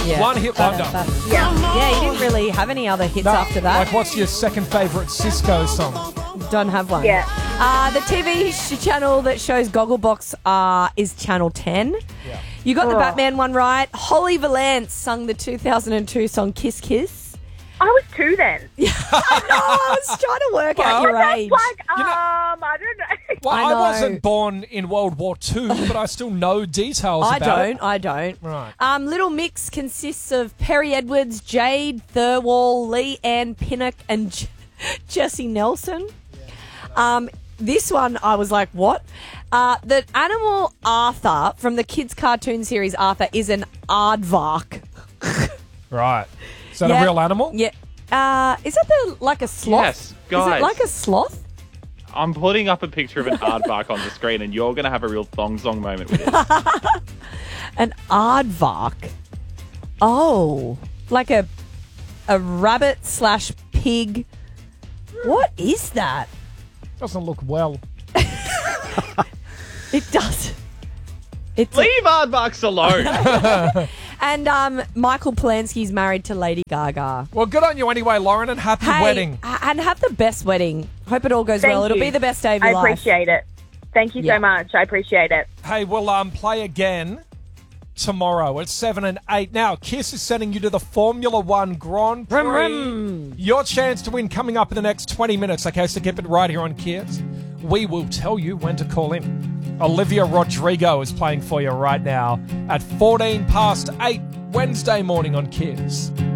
Yeah. One hit wonder. Yeah, he didn't really have any other hits No, after that. Like, what's your second favourite Cisco song? Don't have one. Yeah. The TV channel that shows Gogglebox is Channel 10. Yeah. You got the Batman one right. Holly Valance sung the 2002 song Kiss Kiss. I was 2 then. I was trying to work out your age. Like, You know- I don't know. Well, I I know. wasn't born in World War II, but I still know details about it. I don't. Right. Little Mix consists of Perry Edwards, Jade Thirlwall, Lee Ann Pinnock, and Jessie Nelson. This one, I was like, what? The animal Arthur from the kids' cartoon series Arthur is an aardvark. Right. Is that Yeah. a real animal? Yeah. Is that like a sloth? Yes, Is guys. it like a sloth? I'm putting up a picture of an aardvark on the screen, and you're going to have a real thong-song moment with it. An aardvark. Oh, like a rabbit / pig. What is that? Doesn't look well. It does. It's Leave aardvarks alone. and Michael Polanski's married to Lady Gaga. Well, good on you anyway, Lauren, and happy wedding. And have the best wedding. Hope it all goes Thank well. It'll you. be the best day of I your life. appreciate it. Thank you Yeah. so much. I appreciate it. Hey, we'll play again tomorrow at 7 and 8. Now, Kiss is sending you to the Formula One Grand Prix. Vroom. Your chance to win coming up in the next 20 minutes. Okay, so keep it right here on Kiss. We will tell you when to call in. Olivia Rodrigo is playing for you right now at 14 past 8 Wednesday morning on Kiss.